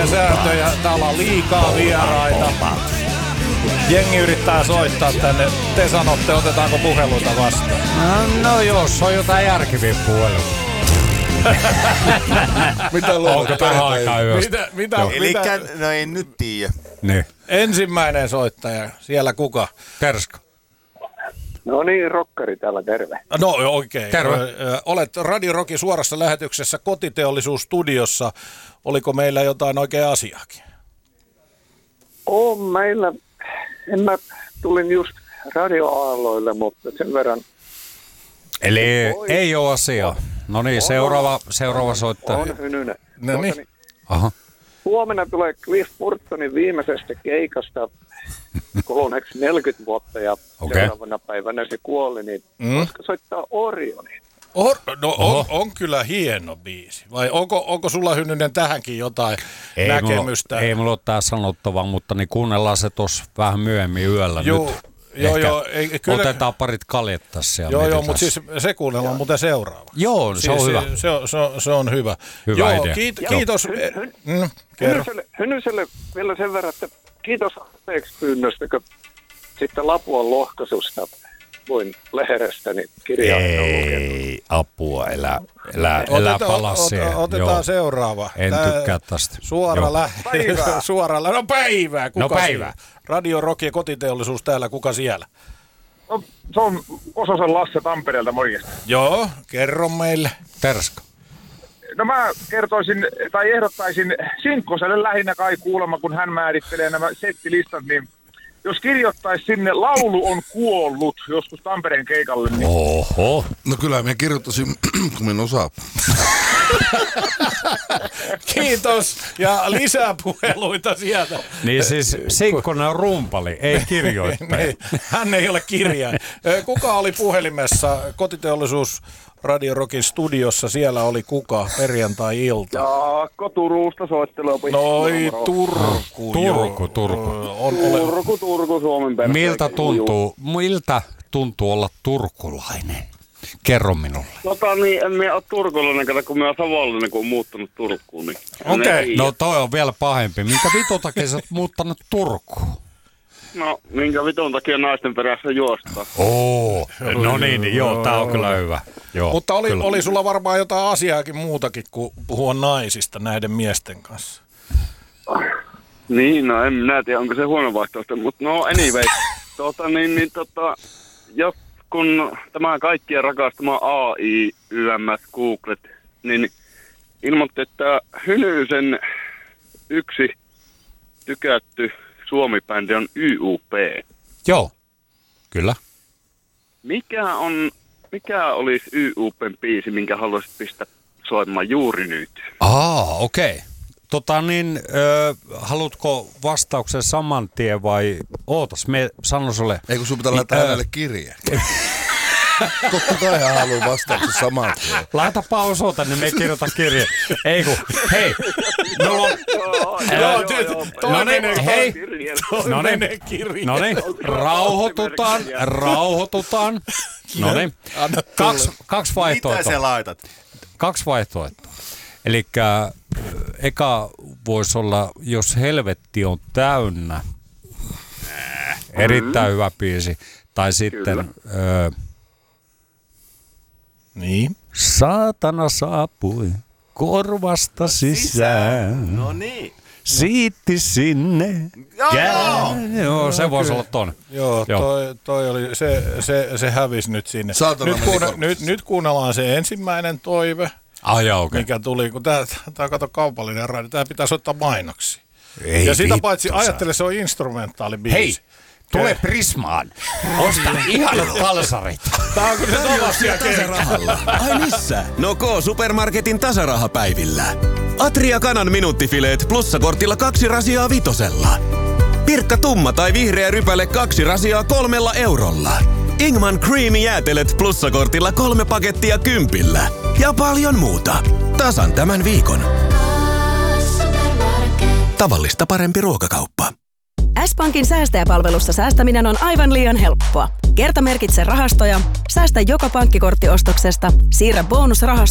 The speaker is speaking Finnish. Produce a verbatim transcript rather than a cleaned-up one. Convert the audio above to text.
selviä sääntöjä. Täällä on liikaa vieraita. Jengi yrittää soittaa tänne. Te sanotte, otetaanko puheluita vastaan? No, no jos on jotain järkeviä puheluita. Mitä onko tähän aikaan yöstä? Mitä, mitä, Elikkä, mitä? no ei nyt tiedä. Niin. Ensimmäinen soittaja. Siellä kuka? Terska. No niin, rokkari täällä, terve. No oikein. Terve. Olet Radio Rockin suorassa lähetyksessä Kotiteollisuusstudiossa. Oliko meillä jotain oikea asiaakin? On meillä, en mä tulin just radioaalloille, mutta sen verran. Eli Oi. ei ole asiaa. No niin, seuraava, seuraava soittaja. On Hynynen. No niin. Aha. Huomenna tulee Cliff Burtonin viimeisestä keikasta kuluneeksi neljäkymmentä vuotta ja okay. seuraavana päivänä se kuoli, niin mm. koska soittaa Orioni? Or, no on, on kyllä hieno biisi. Vai onko, onko sulla Hynynen tähänkin jotain ei näkemystä? Mulla, ei mulla ole tää sanottavaa, mutta niin kuunnellaan se tuossa vähän myöhemmin yöllä joo, nyt. Joo, joo, ei, kyllä. Otetaan parit kaljet tässä. Joo, joo, mutta siis se kuunnellaan muuten seuraava. Joo, se siis, on hyvä. Se on, se on, se on hyvä. Hyvä joo, idea. Kiit, kiitos. Hyn, hyn, mm, Hynyselle, Hynyselle vielä sen verran, että kiitos anteeksi pyynnöstä, kun sitten Lapuan lohkaisusta voin lehdestäni kirjaa. Ei, apua, elä, elä, elä palaa siihen. Otetaan joo. seuraava. En Tää tykkää tästä. Suora lähtö. Suora lähtö. No päivää. Kuka no päivää. Siellä? Radio Rock ja Kotiteollisuus täällä. Kuka siellä? No, se on Ososen Lasse Tampereelta, morjesta. Joo, kerro meille. Terska. No mä kertoisin, tai ehdottaisin Sinkkoselle lähinnä kai kuulemma, kun hän määrittelee nämä settilistat, niin jos kirjoittaisi sinne laulu on kuollut joskus Tampereen keikalle, niin... Oho. No kyllä minä kirjoittaisin, kun minä osaa. Kiitos ja lisää puheluita sieltä. Niin siis Sinkkonen on rumpali, ei kirjoittaja. Hän ei ole kirjain. Kuka oli puhelimessa Kotiteollisuus Radio Rockin studiossa? Siellä oli kuka perjantai-ilta? Jaakko Turusta soittelua. Noi Turku. Turku, Turku. On, Turku, Turku, Suomen perään. Miltä tuntuu, miltä tuntuu olla turkulainen? Kerro minulle. Tota niin, en minä ole turkulainen, kato kun minä olen savolainen, kun olen muuttanut Turkuun. Niin okei, okay. No toi on vielä pahempi. Minkä vitun takia sä oot muuttanut Turkuun? No, minkä vitun takia naisten perässä juostaa. Oo, no niin, niin joo, tää on kyllä hyvä. Joo, mutta oli, kyllä. oli sulla varmaan jotain asiaakin muutakin kuin puhua naisista näiden miesten kanssa. Niin, no en minä tiedä, onko se huono vaihtoehto, mutta no anyway. tota niin, niin tota, jos kun tämä kaikkien rakastama A I, Y M S, Googlet, niin ilmoitti, että Hynysen yksi tykätty Suomi-bändi on Y U P. Joo, kyllä. Mikä on, mikä olisi Y U P:n biisi, minkä haluaisit pistää soimaan juuri nyt? Aa, okei. Okay. Tota niin, ö, haluatko vastauksen saman tien vai ootas, me sanon sulle. Ei kun sun pitää laittaa hänelle kirje. Totta kai hän haluaa vastauksen saman tien. Laitapa osoite, niin me ei kirjoita kirje. Ei kun, hei. No, no niin, hei. No niin, no niin, rauhoitutaan, rauhoitutaan. No niin, kaksi, kaksi vaihtoehtoa. Mitä sä laitat? Kaksi vaihtoehtoa. Elikkä eka voisi olla, jos helvetti on täynnä. Erittäin hyvä biisi. Tai sitten... Ö, niin. Saatana saapui korvasta sisään. No niin. Siitti sinne. Joo, joo. joo se voisi olla ton. Joo, joo. Toi, toi oli, se, se, se hävisi nyt sinne. Nyt, kuunne, nyt, nyt kuunnellaan se ensimmäinen toive. Ah, joo, okay. Mikä tuli, kun tää, tää on kato kaupallinen radio, tää pitää soittaa mainoksi. Ei ja sitä vittu, paitsi, ajattele, se on instrumentaalibiisi. Hei, tule Prismaan. Osta ihanat kalsarit. Tää on kyllä se tavasia tasarahalla. Ai missä? No K-Supermarketin tasarahapäivillä. Atria kanan minuuttifileet plussakortilla kaksi rasiaa vitosella. Pirkka tumma tai vihreä rypäle kaksi rasiaa kolmella eurolla. Ingman Creamy jäätelet plussakortilla kolme pakettia kympillä. Ja paljon muuta. Tasan tämän viikon. Tavallista parempi ruokakauppa. S-Pankin säästäjäpalvelussa säästäminen on aivan liian helppoa. Kertamerkitse rahastoja, säästä joka pankkikorttiostoksesta, siirrä bonusrahastoon